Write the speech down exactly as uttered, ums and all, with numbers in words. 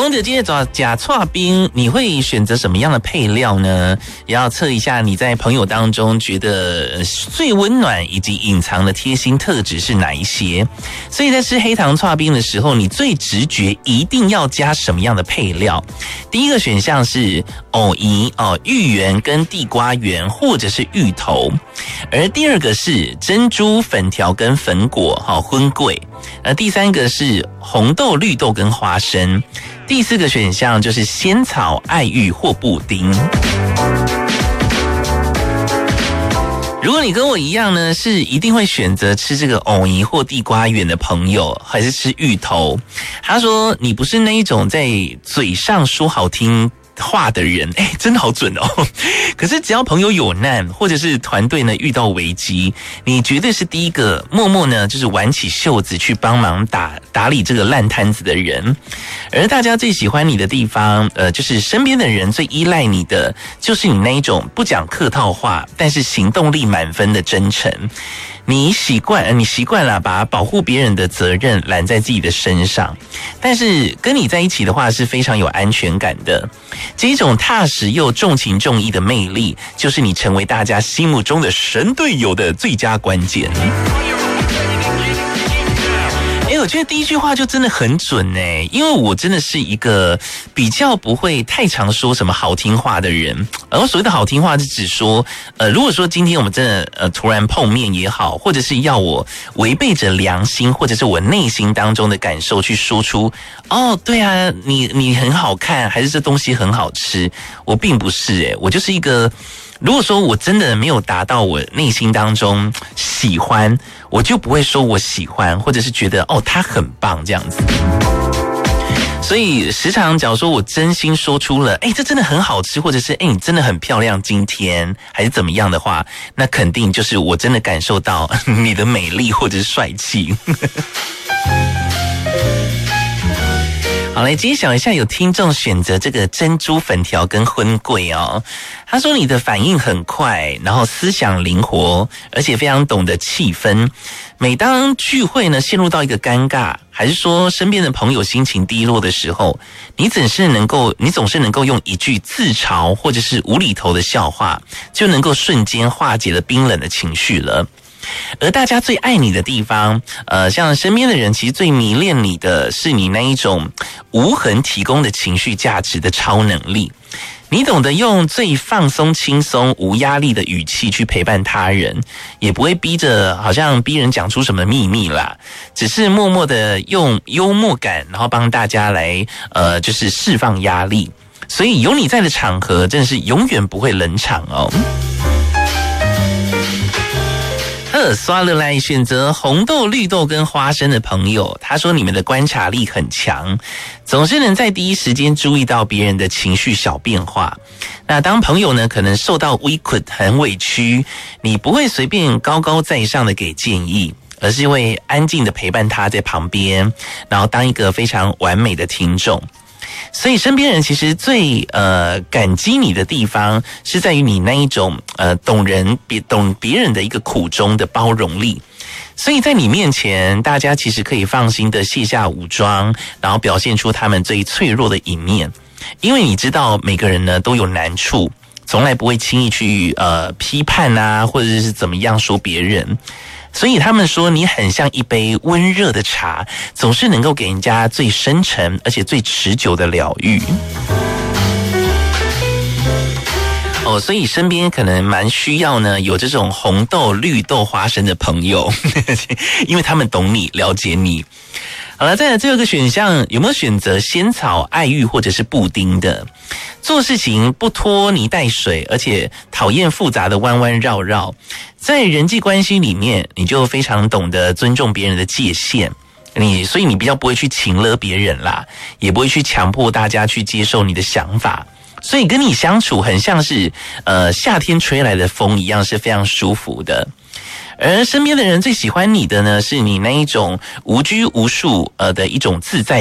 讲着今天找假剉冰，你会选择什么样的配料呢？也要测一下你在朋友当中觉得最温暖以及隐藏的贴心特质是哪一些。所以在吃黑糖剉冰的时候，你最直觉一定要加什么样的配料？第一个选项是藕泥哦，芋圆跟地瓜圆或者是芋头，而第二个是珍珠粉条跟粉果好荤桂，而第三个是红豆、绿豆跟花生。第四个选项就是仙草、爱玉或布丁。如果你跟我一样呢，是一定会选择吃这个藕泥或地瓜圆的朋友，还是吃芋头？他说你不是那一种在嘴上说好听话的人，哎，真的好准哦！可是只要朋友有难，或者是团队呢遇到危机，你绝对是第一个默默呢就是挽起袖子去帮忙打打理这个烂摊子的人。而大家最喜欢你的地方，呃，就是身边的人最依赖你的，就是你那一种不讲客套话，但是行动力满分的真诚。你习惯，你习惯了把保护别人的责任揽在自己的身上，但是跟你在一起的话是非常有安全感的。这一种踏实又重情重义的魅力，就是你成为大家心目中的神队友的最佳关键。哎，我觉得第一句话就真的很准哎，因为我真的是一个比较不会太常说什么好听话的人。而所谓的好听话是指说，呃，如果说今天我们真的呃突然碰面也好，或者是要我违背着良心或者是我内心当中的感受去说出，哦，对啊，你你很好看，还是这东西很好吃，我并不是哎，我就是一个。如果说我真的没有达到我内心当中喜欢，我就不会说我喜欢，或者是觉得哦他很棒这样子。所以时常假如说我真心说出了哎这真的很好吃，或者是哎你真的很漂亮今天还是怎么样的话，那肯定就是我真的感受到你的美丽或者是帅气。好，来揭晓一下，有听众选择这个珍珠粉条跟荤桂哦。他说你的反应很快，然后思想灵活，而且非常懂得气氛。每当聚会呢陷入到一个尴尬，还是说身边的朋友心情低落的时候，你总是能够，你总是能够用一句自嘲或者是无厘头的笑话，就能够瞬间化解了冰冷的情绪了。而大家最爱你的地方，呃，像身边的人其实最迷恋你的是你那一种无痕提供的情绪价值的超能力。你懂得用最放松、轻松、无压力的语气去陪伴他人，也不会逼着好像逼人讲出什么秘密啦，只是默默的用幽默感，然后帮大家来呃，就是释放压力。所以有你在的场合，真的是永远不会冷场哦。特刷了来选择红豆、绿豆跟花生的朋友，他说你们的观察力很强，总是能在第一时间注意到别人的情绪小变化。那当朋友呢可能受到委屈很委屈，你不会随便高高在上的给建议，而是会安静的陪伴他在旁边，然后当一个非常完美的听众。所以身边人其实最呃感激你的地方，是在于你那一种呃懂人别懂别人的一个苦衷的包容力。所以在你面前，大家其实可以放心的卸下武装，然后表现出他们最脆弱的一面，因为你知道每个人呢都有难处，从来不会轻易去呃批判啊，或者是怎么样说别人。所以他们说你很像一杯温热的茶，总是能够给人家最深沉而且最持久的疗愈。哦，所以身边可能蛮需要呢有这种红豆、绿豆、花生的朋友，因为他们懂你，了解你。好了，再来最后一个选项，有没有选择仙草、爱玉或者是布丁的？做事情不拖泥带水，而且讨厌复杂的弯弯绕绕。在人际关系里面，你就非常懂得尊重别人的界限，你所以你比较不会去情勒别人啦，也不会去强迫大家去接受你的想法。所以跟你相处很像是呃夏天吹来的风一样，是非常舒服的。而身边的人最喜欢你的呢，是你那一种无拘无束呃的一种自在